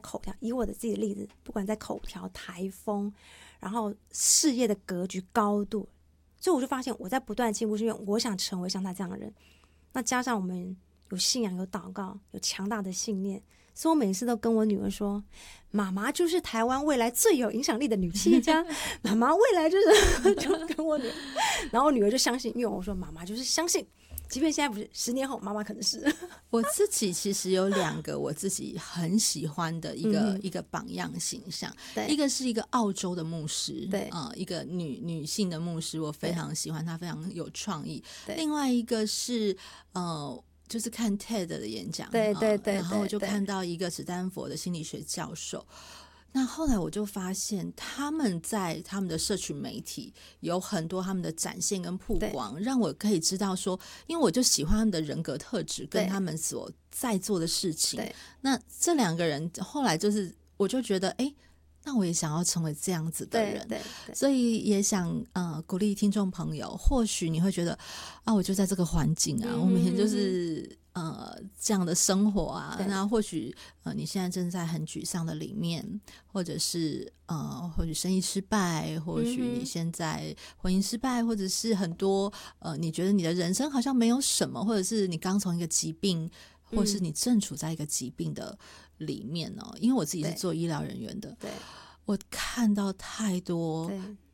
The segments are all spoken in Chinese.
口条，以我的自己的例子，不管在口条、台风，然后事业的格局高度，所以我就发现我在不断进步，是因为我想成为像他这样的人。那加上我们有信仰、有祷告、有强大的信念，所以我每次都跟我女儿说，妈妈就是台湾未来最有影响力的女企业家，妈妈未来就是就跟我女儿，然后我女儿就相信，因为我说妈妈就是相信，即便现在不是，10年后妈妈可能是。 我自己其实有2个我自己很喜欢的一个榜样形象，一个是一个澳洲的牧师， 对， 一个女性的牧师，我非常喜欢她，非常有创意。另外一个是就是看 TED 的演讲， 对， 然后我就看到一个史丹佛的心理学教授。那后来我就发现他们在他们的社群媒体有很多他们的展现跟曝光，让我可以知道说，因为我就喜欢他们的人格特质跟他们所在做的事情。那这2个人后来就是我就觉得那我也想要成为这样子的人， 对， 所以也想鼓励听众朋友，或许你会觉得我就在这个环境啊，我每天就是这样的生活啊，那或许你现在正在很沮丧的里面，或者是或许生意失败，或许你现在婚姻失败，或者是很多你觉得你的人生好像没有什么，或者是你刚从一个疾病，或是你正处在一个疾病的里面因为我自己是做医疗人员的，我看到太多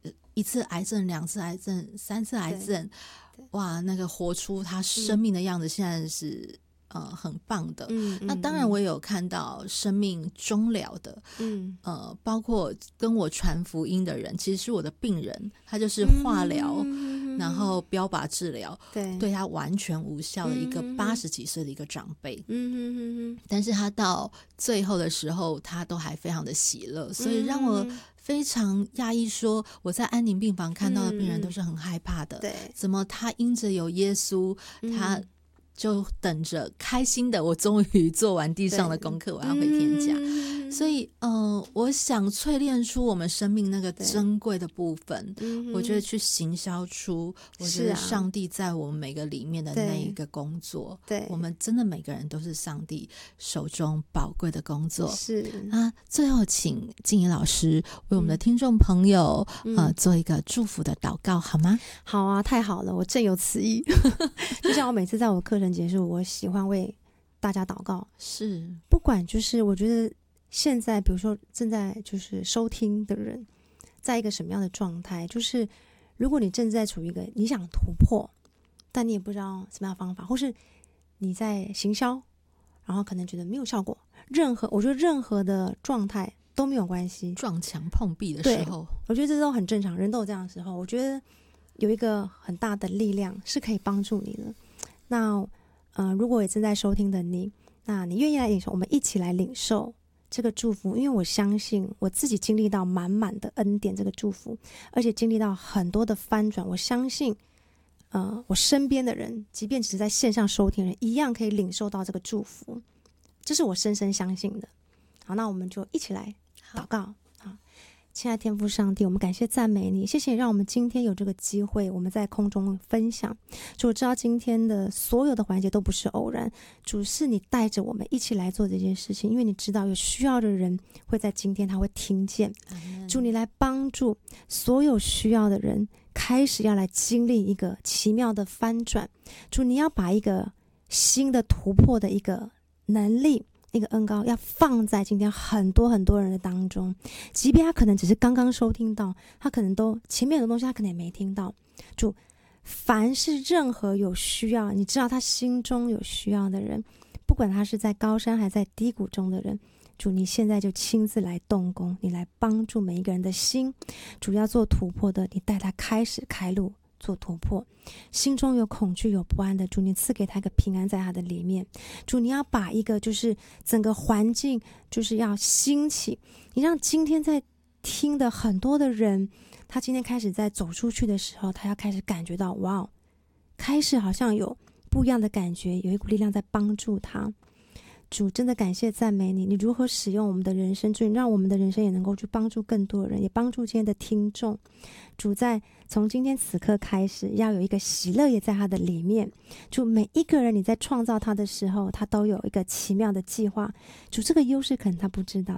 1次癌症、2次癌症、3次癌症，哇，那个活出他生命的样子，现在是很棒的。那当然我也有看到生命终了的，包括跟我传福音的人，其实是我的病人，他就是化疗，然后标靶治疗，对他完全无效的一个80几岁的一个长辈，但是他到最后的时候，他都还非常的喜乐，所以让我非常讶异，说我在安宁病房看到的病人都是很害怕的，怎么他因着有耶稣，他就等着开心的，我终于做完地上的功课，我要回天家。所以我想淬炼出我们生命那个珍贵的部分，我觉得去行销出我觉得上帝在我们每个里面的那一个工作，我们真的每个人都是上帝手中宝贵的工作。是最后请静怡老师为我们的听众朋友做一个祝福的祷告好吗？ 好啊，太好了，我正有此意。就像我每次在我课程结束，我喜欢为大家祷告， 是不管就是我觉得现在比如说正在就是收听的人在一个什么样的状态，就是如果你正在处于一个你想突破但你也不知道什么样的方法，或是你在行销然后可能觉得没有效果，我觉得任何的状态都没有关系， 撞墙碰壁的时候， 我觉得这都很正常，人都有这样的时候。我觉得有一个很大的力量是可以帮助你的。那如果也正在收听的你，那你愿意来领受，我们一起来领受这个祝福，因为我相信我自己经历到满满的恩典，这个祝福，而且经历到很多的翻转。我相信我身边的人，即便只是在线上收听的人，一样可以领受到这个祝福，这是我深深相信的。好，那我们就一起来祷告。亲爱的天父上帝，我们感谢赞美你，谢谢你让我们今天有这个机会，我们在空中分享。主，我知道今天的所有的环节都不是偶然，主是你带着我们一起来做这件事情，因为你知道有需要的人会在今天他会听见。主，你来帮助所有需要的人开始要来经历一个奇妙的翻转。主，你要把一个新的突破的一个能力，一个恩膏要放在今天很多很多人的当中，即便他可能只是刚刚收听到，他可能都前面的东西他可能也没听到。主，凡是任何有需要，你知道他心中有需要的人，不管他是在高山还在低谷中的人，主，你现在就亲自来动工，你来帮助每一个人的心。主，要做突破的，你带他开始开路做突破，心中有恐惧有不安的，主，你赐给他一个平安在他的里面。主，你要把一个就是整个环境就是要兴起，你让今天在听的很多的人，他今天开始在走出去的时候，他要开始感觉到哇，开始好像有不一样的感觉，有一股力量在帮助他。主，真的感谢赞美你，你如何使用我们的人生，主，你让我们的人生也能够去帮助更多的人，也帮助今天的听众。主，在从今天此刻开始，要有一个喜乐也在他的里面。主，每一个人你在创造他的时候，他都有一个奇妙的计划。主，这个优势可能他不知道，